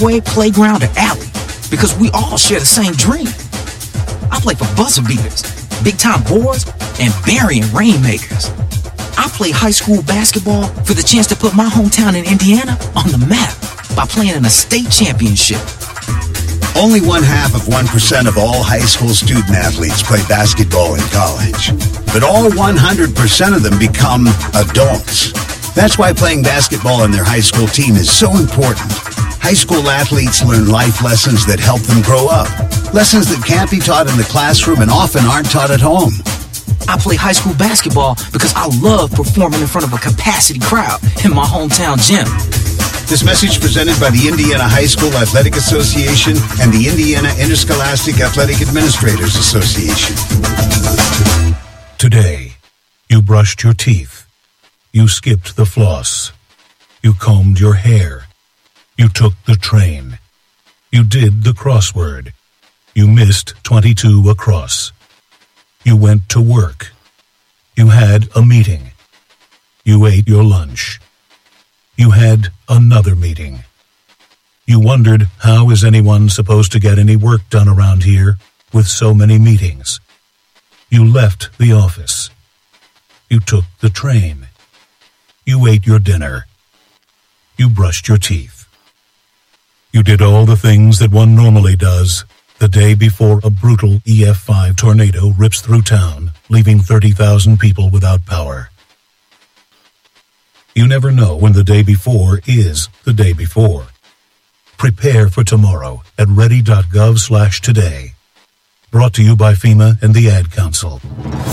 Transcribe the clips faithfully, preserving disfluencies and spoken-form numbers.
way, playground, or alley, because we all share the same dream. I play for buzzer beaters, big-time boards, and burying rainmakers. I play high school basketball for the chance to put my hometown in Indiana on the map by playing in a state championship. Only one half of one percent of all high school student athletes play basketball in college. But all one hundred percent of them become adults. That's why playing basketball on their high school team is so important. High school athletes learn life lessons that help them grow up. Lessons that can't be taught in the classroom and often aren't taught at home. I play high school basketball because I love performing in front of a capacity crowd in my hometown gym. This message presented by the Indiana High School Athletic Association and the Indiana Interscholastic Athletic Administrators Association. Today, you brushed your teeth. You skipped the floss. You combed your hair. You took the train. You did the crossword. You missed twenty-two across. You went to work. You had a meeting. You ate your lunch. You had another meeting. You wondered, how is anyone supposed to get any work done around here with so many meetings? You left the office. You took the train. You ate your dinner. You brushed your teeth. You did all the things that one normally does the day before a brutal E F five tornado rips through town, leaving thirty thousand people without power. You never know when the day before is the day before. Prepare for tomorrow at ready.gov slash today. Brought to you by FEMA and the Ad Council.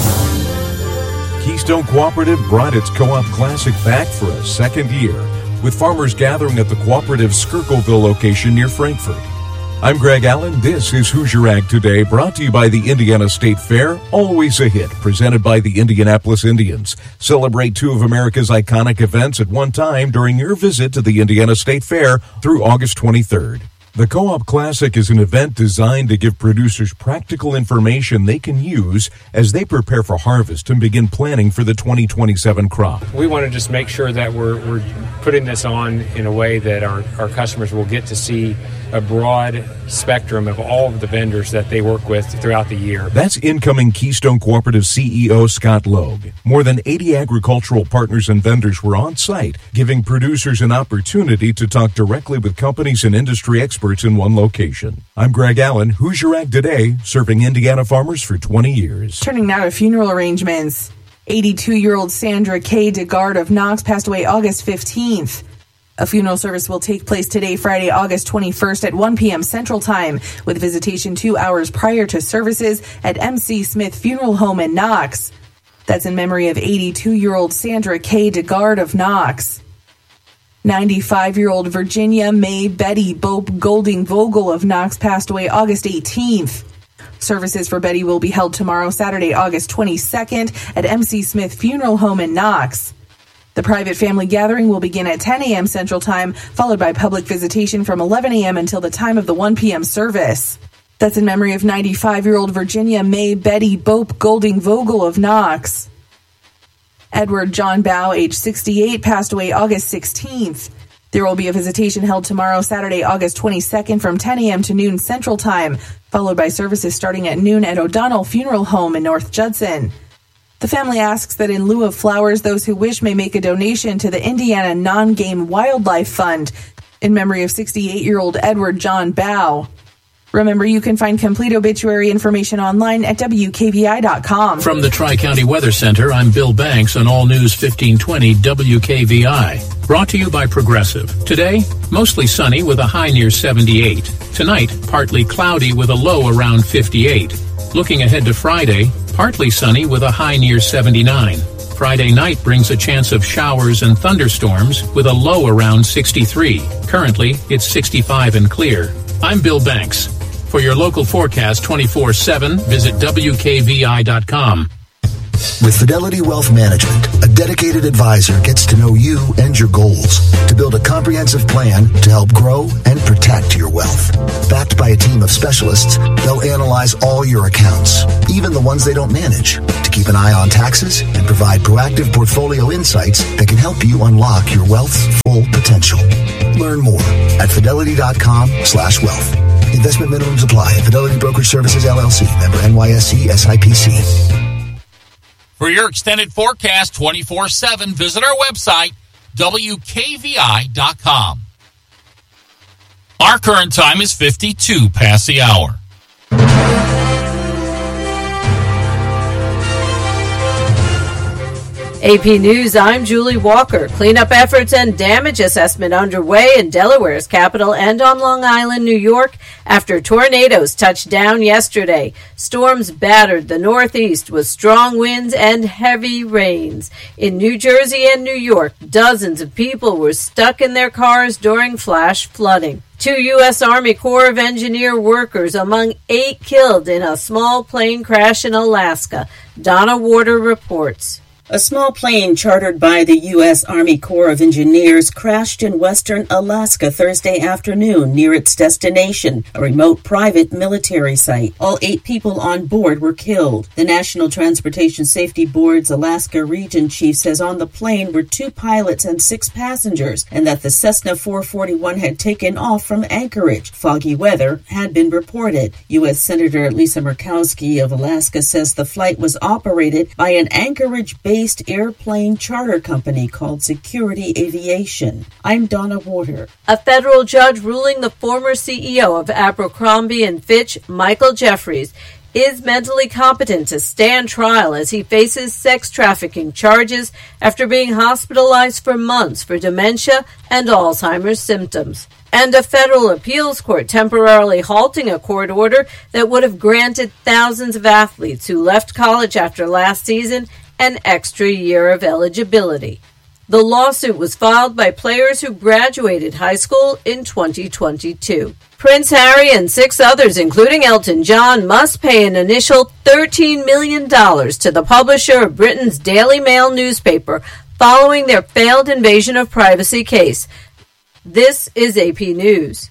Keystone Cooperative brought its Co-op Classic back for a second year, with farmers gathering at the Cooperative's Skirkleville location near Frankfort. I'm Greg Allen. This is Hoosier Ag Today, brought to you by the Indiana State Fair, always a hit, presented by the Indianapolis Indians. Celebrate two of America's iconic events at one time during your visit to the Indiana State Fair through August twenty-third. The Co-op Classic is an event designed to give producers practical information they can use as they prepare for harvest and begin planning for the twenty twenty-seven crop. We want to just make sure that we're, we're putting this on in a way that our, our customers will get to see a broad spectrum of all of the vendors that they work with throughout the year. That's incoming Keystone Cooperative C E O Scott Logue. More than eighty agricultural partners and vendors were on site, giving producers an opportunity to talk directly with companies and industry experts in one location. I'm Greg Allen, Hoosier Ag Today, serving Indiana farmers for twenty years. Turning now to funeral arrangements. eighty-two-year-old Sandra K. DeGard of Knox passed away August fifteenth. A funeral service will take place today, Friday, August twenty-first at one p.m. Central Time, with visitation two hours prior to services at M C Smith Funeral Home in Knox. That's in memory of eighty-two-year-old Sandra K. DeGard of Knox. ninety-five-year-old Virginia May Betty Bope Golding Vogel of Knox passed away August eighteenth. Services for Betty will be held tomorrow, Saturday, August twenty-second at M C Smith Funeral Home in Knox. The private family gathering will begin at ten a.m. Central Time, followed by public visitation from eleven a.m. until the time of the one p.m. service. That's in memory of ninety-five-year-old Virginia May Betty Bope Golding Vogel of Knox. Edward John Bow, age sixty-eight, passed away August sixteenth. There will be a visitation held tomorrow, Saturday, August twenty-second from ten a.m. to noon Central Time, followed by services starting at noon at O'Donnell Funeral Home in North Judson. The family asks that in lieu of flowers, those who wish may make a donation to the Indiana Non-Game Wildlife Fund in memory of sixty-eight-year-old Edward John Bow. Remember, you can find complete obituary information online at W K V I dot com. From the Tri-County Weather Center, I'm Bill Banks on All News fifteen twenty W K V I. Brought to you by Progressive. Today, mostly sunny with a high near seventy-eight. Tonight, partly cloudy with a low around fifty-eight. Looking ahead to Friday, partly sunny with a high near seventy-nine. Friday night brings a chance of showers and thunderstorms with a low around sixty-three. Currently, it's sixty-five and clear. I'm Bill Banks. For your local forecast twenty-four seven, visit W K V I dot com. With Fidelity Wealth Management, a dedicated advisor gets to know you and your goals to build a comprehensive plan to help grow and protect your wealth. Backed by a team of specialists, they'll analyze all your accounts, even the ones they don't manage, to keep an eye on taxes and provide proactive portfolio insights that can help you unlock your wealth's full potential. Learn more at fidelity.com slash wealth. Investment minimums apply. Fidelity Brokerage Services, L L C. Member N Y S E S I P C. For your extended forecast twenty-four seven, visit our website, W K V I dot com. Our current time is fifty-two past the hour. A P News, I'm Julie Walker. Cleanup efforts and damage assessment underway in Delaware's capital and on Long Island, New York, after tornadoes touched down yesterday. Storms battered the Northeast with strong winds and heavy rains. In New Jersey and New York, dozens of people were stuck in their cars during flash flooding. Two U S. Army Corps of Engineer workers among eight killed in a small plane crash in Alaska. Donna Warder reports. A small plane chartered by the U S. Army Corps of Engineers crashed in western Alaska Thursday afternoon near its destination, a remote private military site. All eight people on board were killed. The National Transportation Safety Board's Alaska Region Chief says on the plane were two pilots and six passengers, and that the Cessna four forty-one had taken off from Anchorage. Foggy weather had been reported. U S. Senator Lisa Murkowski of Alaska says the flight was operated by an Anchorage-based airplane charter company called Security Aviation. I'm Donna Warder. A federal judge ruling the former C E O of Abercrombie and Fitch, Michael Jeffries, is mentally competent to stand trial as he faces sex trafficking charges after being hospitalized for months for dementia and Alzheimer's symptoms. And a federal appeals court temporarily halting a court order that would have granted thousands of athletes who left college after last season an extra year of eligibility. The lawsuit was filed by players who graduated high school in twenty twenty-two. Prince Harry and six others, including Elton John, must pay an initial thirteen million dollars to the publisher of Britain's Daily Mail newspaper following their failed invasion of privacy case. This is A P News.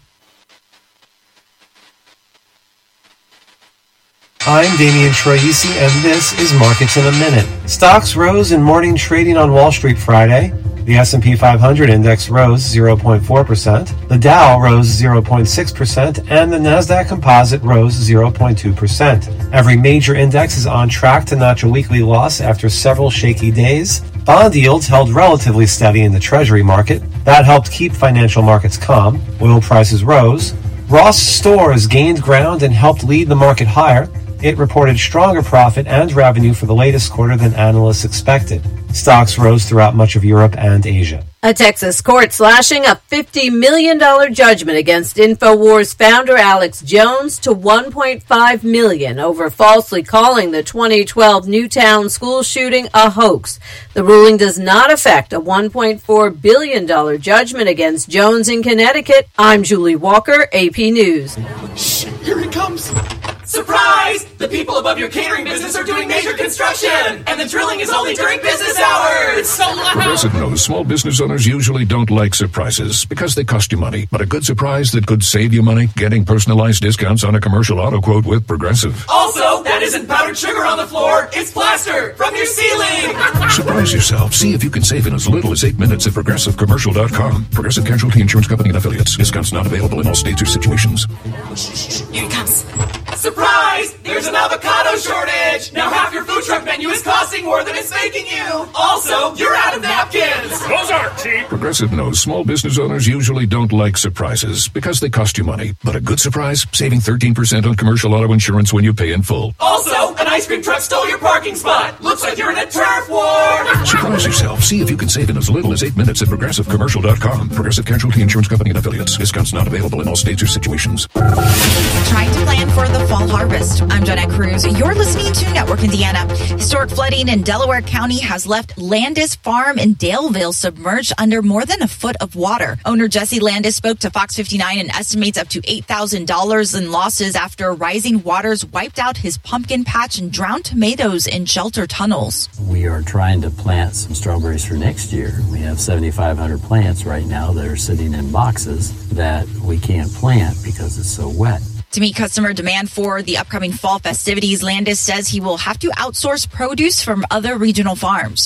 I'm Damian Troisi, and this is Markets in a Minute. Stocks rose in morning trading on Wall Street Friday. The S and P five hundred index rose zero point four percent, the Dow rose zero point six percent, and the Nasdaq Composite rose zero point two percent. Every major index is on track to notch a weekly loss after several shaky days. Bond yields held relatively steady in the Treasury market. That helped keep financial markets calm. Oil prices rose. Ross Stores gained ground and helped lead the market higher. It reported stronger profit and revenue for the latest quarter than analysts expected. Stocks rose throughout much of Europe and Asia. A Texas court slashing a fifty million dollars judgment against InfoWars founder Alex Jones to one point five million dollars over falsely calling the twenty twelve Newtown school shooting a hoax. The ruling does not affect a one point four billion dollars judgment against Jones in Connecticut. I'm Julie Walker, A P News. Shh, here he comes. Surprise! The people above your catering business are doing major construction, and the drilling is only during business hours. It's so loud. Progressive knows small business owners usually don't like surprises because they cost you money. But a good surprise that could save you money? Getting personalized discounts on a commercial auto quote with Progressive. Also, that isn't powdered sugar on the floor. It's plaster from your ceiling. Surprise yourself. See if you can save in as little as eight minutes at Progressive Commercial dot com. Progressive Casualty Insurance Company and Affiliates. Discounts not available in all states or situations. Here he comes. Surprise! There's an avocado shortage! Now half your food truck menu is costing more than it's making you! Also, you're out of napkins! Those aren't cheap! Progressive knows small business owners usually don't like surprises because they cost you money. But a good surprise? Saving thirteen percent on commercial auto insurance when you pay in full. Also, an ice cream truck stole your parking spot! Looks like you're in a turf war! Surprise yourself. See if you can save in as little as eight minutes at Progressive Commercial dot com. Progressive Casualty Insurance Company and Affiliates. Discounts not available in all states or situations. Trying to plan for the fall harvest. I'm Jeanette Cruz. You're listening to Network Indiana. Historic flooding in Delaware County has left Landis Farm in Daleville submerged under more than a foot of water. Owner Jesse Landis spoke to Fox fifty-nine and estimates up to eight thousand dollars in losses after rising waters wiped out his pumpkin patch and drowned tomatoes in shelter tunnels. We are trying to plant some strawberries for next year. We have seventy-five hundred plants right now that are sitting in boxes that we can't plant because it's so wet. To meet customer demand for the upcoming fall festivities, Landis says he will have to outsource produce from other regional farms.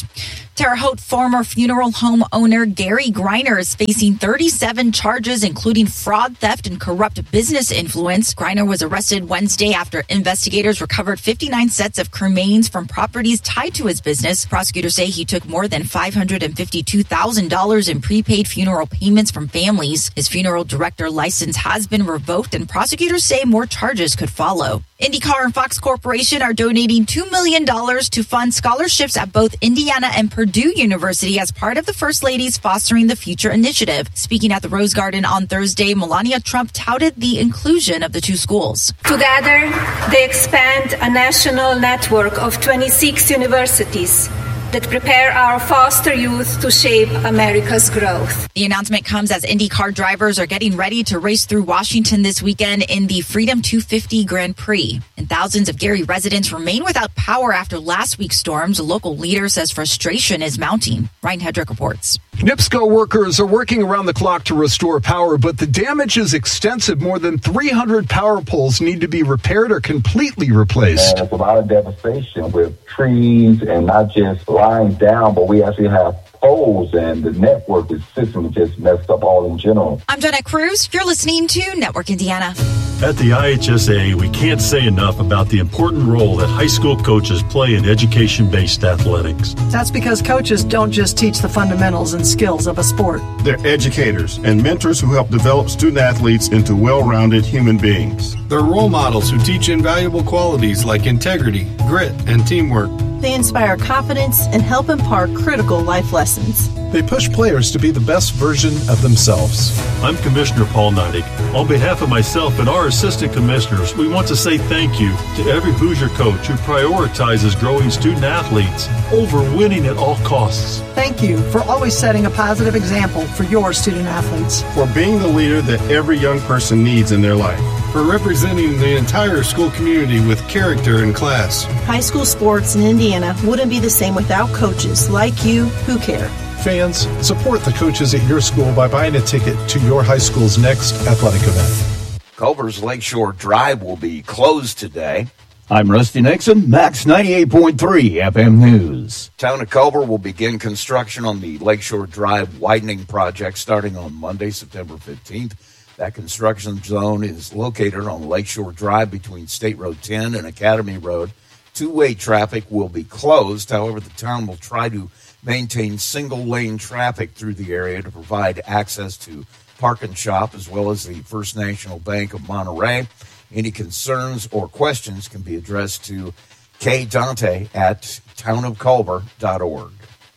Terre Haute former funeral home owner Gary Greiner is facing thirty-seven charges, including fraud, theft, and corrupt business influence. Greiner was arrested Wednesday after investigators recovered fifty-nine sets of cremains from properties tied to his business. Prosecutors say he took more than five hundred fifty-two thousand dollars in prepaid funeral payments from families. His funeral director license has been revoked, and prosecutors say more charges could follow. IndyCar and Fox Corporation are donating two million dollars to fund scholarships at both Indiana and Purdue University as part of the First Lady's Fostering the Future initiative. Speaking at the Rose Garden on Thursday, Melania Trump touted the inclusion of the two schools. Together, they expand a national network of twenty-six universities that prepare our foster youth to shape America's growth. The announcement comes as IndyCar drivers are getting ready to race through Washington this weekend in the Freedom two fifty Grand Prix. And thousands of Gary residents remain without power after last week's storms. A local leader says frustration is mounting. Ryan Hedrick reports. NIPSCO workers are working around the clock to restore power, but the damage is extensive. More than three hundred power poles need to be repaired or completely replaced. And it's a lot of devastation with trees and not just lying down, but we actually have poles, and the network, the system is just messed up all in general. I'm Jeanette Cruz. You're listening to Network Indiana. At the I H S A, we can't say enough about the important role that high school coaches play in education-based athletics. That's because coaches don't just teach the fundamentals and skills of a sport. They're educators and mentors who help develop student-athletes into well-rounded human beings. They're role models who teach invaluable qualities like integrity, grit, and teamwork. They inspire confidence and help impart critical life lessons. They push players to be the best version of themselves. I'm Commissioner Paul Neidig. On behalf of myself and our assistant commissioners, we want to say thank you to every Hoosier coach who prioritizes growing student athletes over winning at all costs. Thank you for always setting a positive example for your student athletes. For being the leader that every young person needs in their life. For representing the entire school community with character and class. High school sports in Indiana wouldn't be the same without coaches like you who care. Fans, support the coaches at your school by buying a ticket to your high school's next athletic event. Culver's Lakeshore Drive will be closed today. I'm Rusty Nixon, Max ninety-eight point three F M News. Town of Culver will begin construction on the Lakeshore Drive widening project starting on Monday, September fifteenth. That construction zone is located on Lakeshore Drive between State Road ten and Academy Road. Two-way traffic will be closed. However, the town will try to maintain single-lane traffic through the area to provide access to Park and Shop as well as the First National Bank of Monterey. Any concerns or questions can be addressed to Kay Dante at town of culver dot org.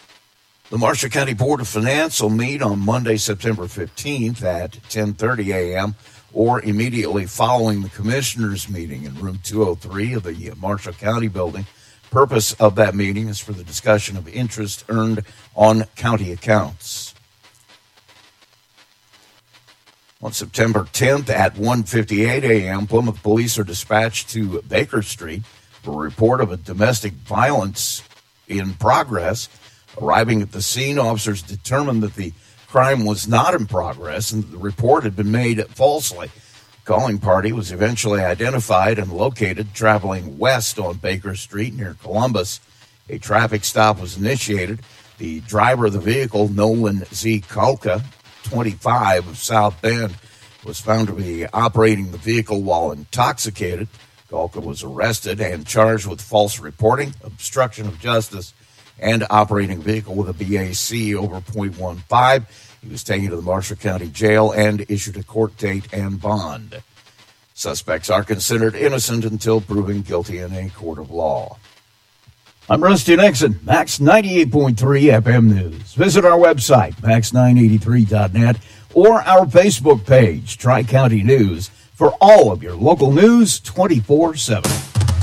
The Marshall County Board of Finance will meet on Monday, September fifteenth at ten thirty a.m. or immediately following the Commissioners' meeting in room two oh three of the Marshall County Building. Purpose of that meeting is for the discussion of interest earned on county accounts. On September tenth at one fifty-eight a.m., Plymouth police are dispatched to Baker Street for a report of a domestic violence in progress. Arriving at the scene, officers determined that the crime was not in progress and the report had been made falsely. The calling party was eventually identified and located traveling west on Baker Street near Columbus. A traffic stop was initiated. The driver of the vehicle, Nolan Z. Kulka, twenty-five, of South Bend, was found to be operating the vehicle while intoxicated. Kulka was arrested and charged with false reporting, obstruction of justice, and operating a vehicle with a B A C over point one five. He was taken to the Marshall County Jail and issued a court date and bond. Suspects are considered innocent until proven guilty in a court of law. I'm Rusty Nixon, Max ninety-eight point three F M News. Visit our website, max nine eighty-three dot net, or our Facebook page, Tri-County News, for all of your local news twenty-four seven.